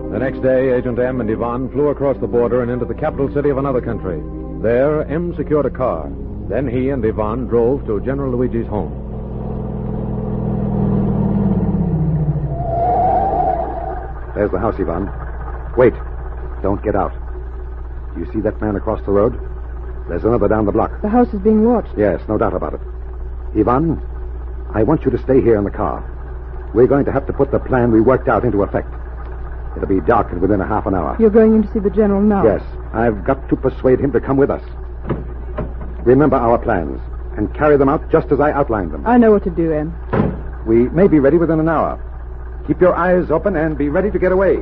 The next day, Agent M and Ivan flew across the border and into the capital city of another country. There, M secured a car. Then he and Ivan drove to General Luigi's home. There's the house, Ivan. Wait. Don't get out. Do you see that man across the road? There's another down the block. The house is being watched. Yes, no doubt about it. Ivan, I want you to stay here in the car. We're going to have to put the plan we worked out into effect. It'll be darkened within a half an hour. You're going in to see the general now? Yes. I've got to persuade him to come with us. Remember our plans and carry them out just as I outlined them. I know what to do, Em. We may be ready within an hour. Keep your eyes open and be ready to get away.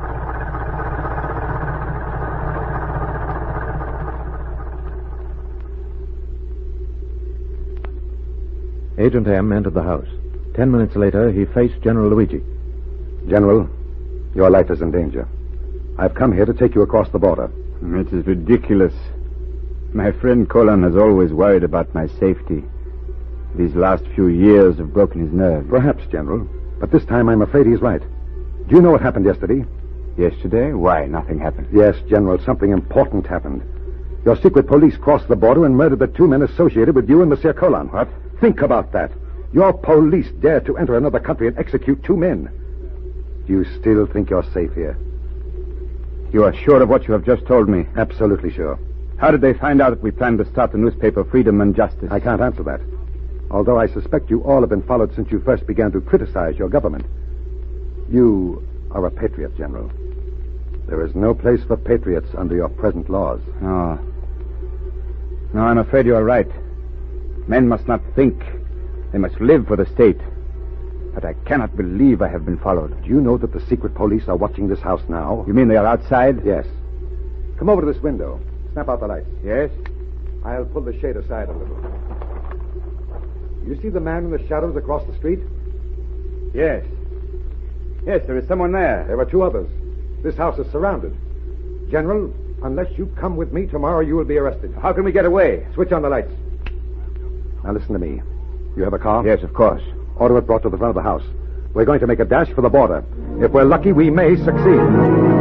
Agent M entered the house. 10 minutes later, he faced General Luigi. General, your life is in danger. I've come here to take you across the border. It is ridiculous. My friend Colin has always worried about my safety. These last few years have broken his nerve. Perhaps, General. But this time I'm afraid he's right. Do you know what happened yesterday? Yesterday? Why, nothing happened. Yes, General, something important happened. Your secret police crossed the border and murdered the 2 men associated with you and Monsieur Colin. What? Think about that. Your police dared to enter another country and execute 2 men. Do you still think you're safe here? You are sure of what you have just told me? Absolutely sure. How did they find out that we planned to start the newspaper Freedom and Justice? I can't answer that. Although I suspect you all have been followed since you first began to criticize your government. You are a patriot, General. There is no place for patriots under your present laws. No, I'm afraid you are right. Men must not think. They must live for the state. But I cannot believe I have been followed. Do you know that the secret police are watching this house now? You mean they are outside? Yes. Come over to this window. Snap out the lights. Yes? I'll pull the shade aside a little. You see the man in the shadows across the street? Yes. Yes, there is someone there. There are 2 others. This house is surrounded. General, unless you come with me tomorrow, you will be arrested. How can we get away? Switch on the lights. Now listen to me. You have a car? Yes, of course. Order it brought to the front of the house. We're going to make a dash for the border. If we're lucky, we may succeed.